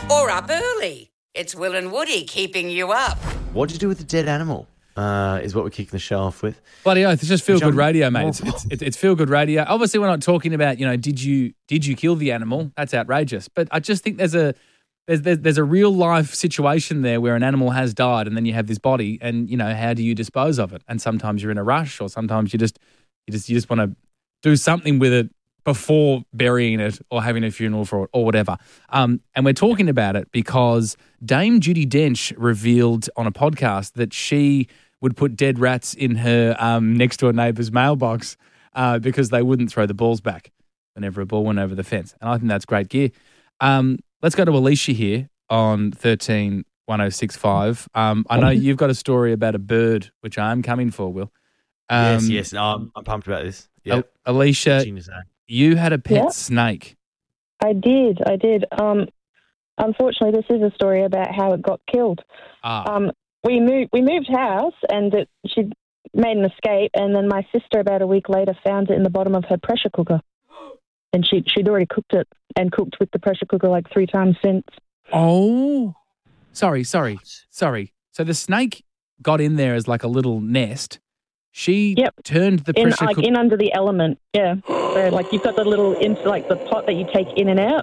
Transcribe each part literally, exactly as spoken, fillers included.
Or up early. It's Will and Woody keeping you up. What do you do with a dead animal? Uh, is what we're kicking the show off with. Bloody oath, it's just feel good radio, mate. Oh. It's, it's, it's, it's feel good radio. Obviously, we're not talking about, you know, did you did you kill the animal? That's outrageous. But I just think there's a there's there's, there's a real life situation there where an animal has died, and then you have this body, and you know, how do you dispose of it? And sometimes you're in a rush, or sometimes you just you just you just want to do something with it before burying it or having a funeral for it or whatever. Um, and we're talking about it because Dame Judi Dench revealed on a podcast that she would put dead rats in her um, next door neighbour's mailbox uh, because they wouldn't throw the balls back whenever a ball went over the fence. And I think that's great gear. Um, let's go to Alicia here on thirteen one oh six five. Um, I know you've got a story about a bird, which I am coming for, Will. Um, yes, yes. No, I'm, I'm pumped about this. Yeah, Al- Alicia, you had a pet Yeah. snake. I did, I did. Um, unfortunately, this is a story about how it got killed. Ah, Um, we moved, we moved house, and it, she made an escape. And then my sister, about a week later, found it in the bottom of her pressure cooker, and she she'd already cooked it and cooked with the pressure cooker like three times since. oh, sorry, sorry, sorry. So the snake got in there as like a little nest. She Yep. turned the In pressure like cooker. in under the element, yeah. So like you've got the little into like the pot that you take in and out.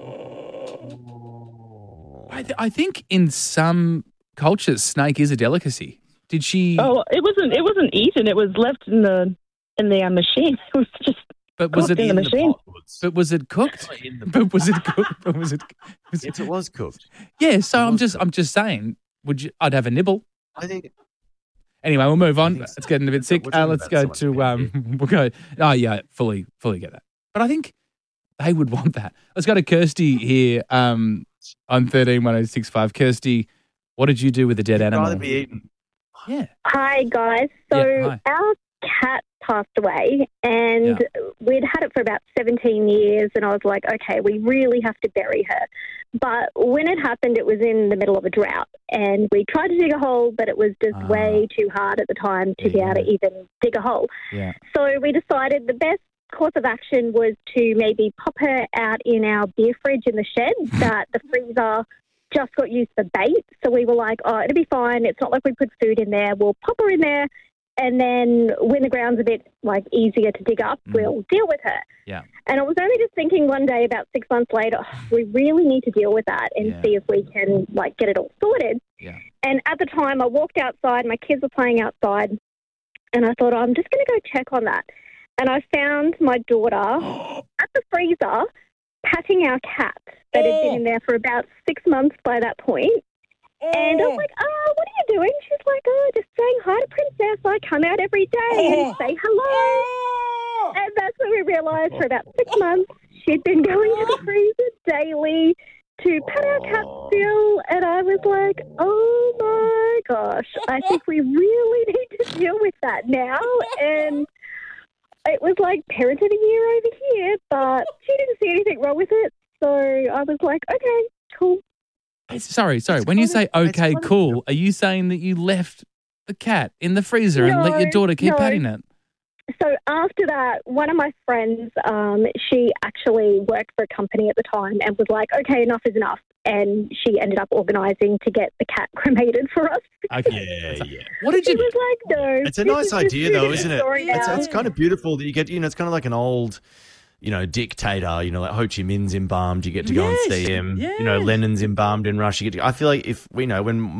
I, th- I think in some cultures, snake is a delicacy. Did she? Oh, it wasn't. It wasn't eaten. It was left in the in the uh, machine. It was just. but was it cooked in the machine. But was it cooked? In the But was it cooked? But was it? Was yes, it it was cooked. yeah. So it I'm was just. cooked. I'm just saying. Would you? I'd have a nibble. I think. Anyway, we'll move on. think so. It's getting a bit sick. We're Uh, talking let's about go someone's to. pet Um, we'll go. Oh yeah, fully, fully get that. But I think they would want that. Let's go to Kirsty here. Um, on thirteen one oh six five. Kirsty, what did you do with the dead You'd animal? rather be eaten. Yeah. Hi, guys. So Yeah, hi. our cat passed away, and we'd had it for about seventeen years, and I was like, okay, we really have to bury her. But when it happened, it was in the middle of a drought, and we tried to dig a hole, but it was just Ah. way too hard at the time to be Yeah. able to even dig a hole. Yeah. So we decided the best course of action was to maybe pop her out in our beer fridge in the shed that the freezer just got used for bait. So we were like, oh, it'll be fine. It's not like we put food in there. We'll pop her in there, and then when the ground's a bit like easier to dig up, Mm. we'll deal with her. Yeah. And I was only just thinking one day about six months later, oh, we really need to deal with that and Yeah. see if we can like get it all sorted. Yeah. And at the time I walked outside, my kids were playing outside, and I thought, oh, I'm just going to go check on that. And I found my daughter at the freezer patting our cat that had been in there for about six months by that point. And I was like, oh, what are you doing? She's like, oh, just saying hi to Princess. I come out every day and say hello. And that's when we realised for about six months she'd been going to the freezer daily to pet our cat still. And I was like, oh, my gosh, I think we really need to deal with that now. And it was like parent of the year over here, but she didn't see anything wrong with it. So I was like, okay, cool. It's- Sorry, sorry. It's When you kind say of- it's okay, kind of- cool, are you saying that you left the cat in the freezer and let your No, daughter keep no. patting it? So after that, one of my friends, um, she actually worked for a company at the time and was like, okay, enough is enough. And she ended up organising to get the cat cremated for us. Okay. Yeah, yeah. What did She you? was like, no. It's a this nice is just idea, too though, good a isn't it? story It's, now." it's kind of beautiful that you get, you know, it's kind of like an old, you know, dictator, you know, like Ho Chi Minh's embalmed, you get to go and Yes, see him. You know, yes. Lenin's embalmed in Russia. You get to, I feel like if, we know, when